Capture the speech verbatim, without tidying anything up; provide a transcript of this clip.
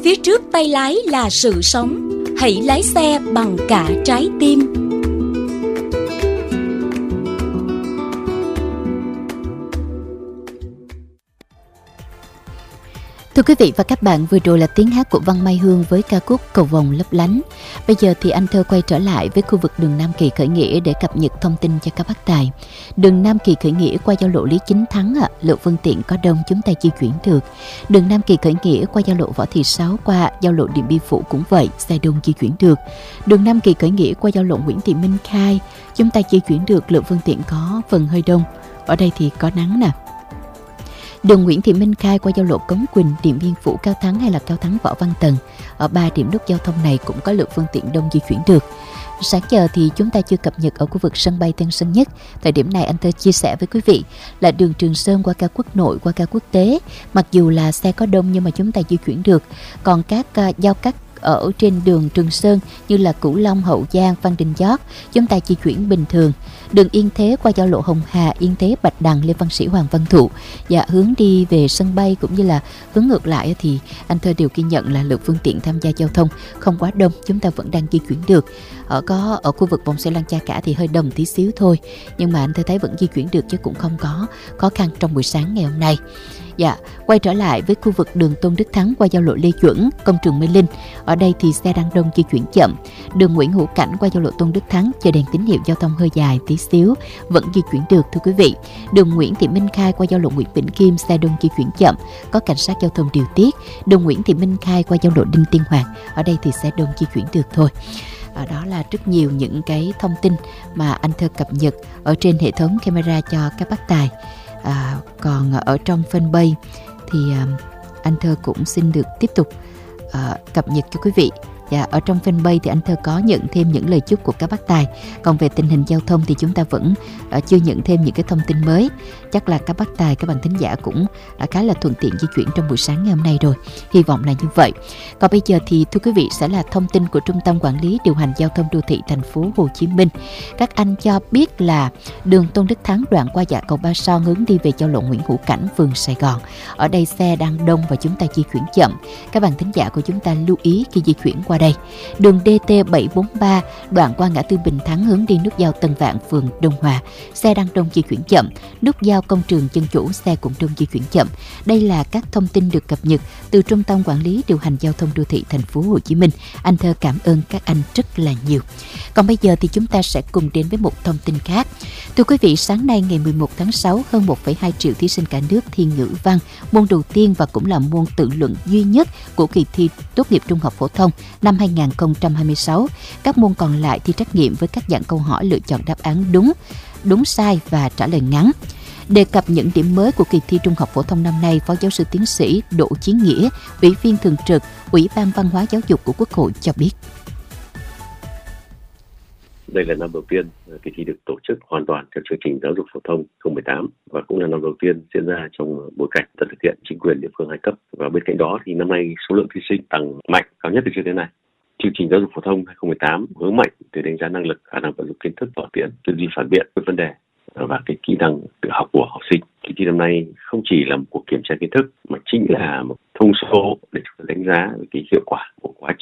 phía trước tay lái là sự sống. Hãy lái xe bằng cả trái tim. Thưa quý vị và các bạn, vừa rồi là tiếng hát của Văn Mai Hương với ca khúc Cầu Vồng Lấp Lánh. Bây giờ thì anh Thơ quay trở lại với khu vực đường Nam Kỳ khởi nghĩa để cập nhật thông tin cho các bác tài. Đường Nam Kỳ khởi nghĩa qua giao lộ Lý Chính Thắng, ạ, lượng phương tiện có đông chúng ta di chuyển được. Đường Nam Kỳ khởi nghĩa qua giao lộ Võ Thị Sáu qua giao lộ Điện Biên Phủ cũng vậy, xe đông di chuyển được. Đường Nam Kỳ khởi nghĩa qua giao lộ Nguyễn Thị Minh Khai chúng ta di chuyển được, lượng phương tiện có phần hơi đông. Ở đây thì có nắng nè. Đường Nguyễn Thị Minh Khai qua giao lộ Cống Quỳnh, Điện Biên Phủ, Cao Thắng hay là Cao Thắng Võ Văn Tần. Ở ba điểm nút giao thông này cũng có lượng phương tiện đông di chuyển được. Sáng giờ thì chúng ta chưa cập nhật ở khu vực sân bay Tân Sơn Nhất. Thời điểm này anh Thơ chia sẻ với quý vị là đường Trường Sơn qua ga quốc nội, qua ga quốc tế. Mặc dù là xe có đông nhưng mà chúng ta di chuyển được. Còn các uh, giao cắt ở trên đường Trường Sơn như là Cửu Long, Hậu Giang, Phan Đình Giót chúng ta di chuyển bình thường. Đường Yên Thế qua giao lộ Hồng Hà, Yên Thế, Bạch Đằng, Lê Văn Sĩ, Hoàng Văn Thụ và hướng đi về sân bay cũng như là hướng ngược lại thì anh Thơ đều ghi nhận là lượng phương tiện tham gia giao thông không quá đông, chúng ta vẫn đang di chuyển được. Ở có ở khu vực vòng xoay Lăng Cha Cả thì hơi đông tí xíu thôi, nhưng mà anh Thơ thấy vẫn di chuyển được chứ cũng không có khó khăn trong buổi sáng ngày hôm nay. Dạ, quay trở lại với khu vực đường Tôn Đức Thắng qua giao lộ Lê Duẩn, Công trường Mê Linh. Ở đây thì xe đang đông di chuyển chậm. Đường Nguyễn Hữu Cảnh qua giao lộ Tôn Đức Thắng chờ đèn tín hiệu giao thông hơi dài tí xíu, vẫn di chuyển được thưa quý vị. Đường Nguyễn Thị Minh Khai qua giao lộ Nguyễn Bỉnh Khiêm xe đông di chuyển chậm, có cảnh sát giao thông điều tiết. Đường Nguyễn Thị Minh Khai qua giao lộ Đinh Tiên Hoàng, ở đây thì xe đông di chuyển được thôi. À, đó là rất nhiều những cái thông tin mà anh Thơ cập nhật ở trên hệ thống camera cho các bác tài. À, còn ở trong fanpage thì à, anh Thơ cũng xin được tiếp tục à, cập nhật cho quý vị. Và ở trong fanpage thì anh Thơ có nhận thêm những lời chúc của các bác tài. Còn về tình hình giao thông thì chúng ta vẫn uh, chưa nhận thêm những cái thông tin mới. Chắc là các bác tài, các bạn thính giả cũng uh, khá là thuận tiện di chuyển trong buổi sáng ngày hôm nay rồi. Hy vọng là như vậy. Còn bây giờ thì thưa quý vị sẽ là thông tin của Trung tâm Quản lý Điều hành Giao thông Đô thị thành phố Hồ Chí Minh. Các anh cho biết là đường Tôn Đức Thắng đoạn qua dạ cầu Ba Son hướng đi về giao lộ Nguyễn Hữu Cảnh, phường Sài Gòn. Ở đây xe đang đông và chúng ta di chuyển chậm. Các bạn thính giả của chúng ta lưu ý khi di chuyển qua đây. Đường D T bảy bốn ba đoạn qua ngã tư Bình Thắng hướng đi nút giao Tân Vạn, phường Đông Hòa, xe đang đông di chuyển chậm. Nút giao Công trường Dân Chủ, xe cũng đông di chuyển chậm. Đây là các thông tin được cập nhật từ Trung tâm Quản lý Điều hành Giao thông Đô thị thành phố Hồ Chí Minh. Anh Thơ cảm ơn các anh rất là nhiều. Còn bây giờ thì chúng ta sẽ cùng đến với một thông tin khác. Thưa quý vị, sáng nay ngày mười một tháng sáu, hơn một phẩy hai triệu thí sinh cả nước thi ngữ văn, môn đầu tiên và cũng là môn tự luận duy nhất của kỳ thi tốt nghiệp trung học phổ thông năm hai không hai sáu. Các môn còn lại thi trắc nghiệm với các dạng câu hỏi lựa chọn đáp án đúng, đúng sai và trả lời ngắn. Đề cập những điểm mới của kỳ thi trung học phổ thông năm nay, Phó giáo sư tiến sĩ Đỗ Chí Nghĩa, Ủy viên thường trực Ủy ban Văn hóa Giáo dục của Quốc hội cho biết. Đây là năm đầu tiên kỳ thi được tổ chức hoàn toàn theo chương trình giáo dục phổ thông không một tám và cũng là năm đầu tiên diễn ra trong bối cảnh tất thực hiện chính quyền địa phương hai cấp. Và bên cạnh đó thì năm nay số lượng thí sinh tăng mạnh, cao nhất từ trước đến nay. Chương trình giáo dục phổ thông hai không một tám hướng mạnh từ đánh giá năng lực, khả năng vận dụng kiến thức, thực tiễn, tư duy phản biện với vấn đề và cái kỹ năng tự học của học sinh. Kỳ thi năm nay không chỉ là một cuộc kiểm tra kiến thức mà chính là một thông số để chúng ta đánh giá cái hiệu quả của quá trình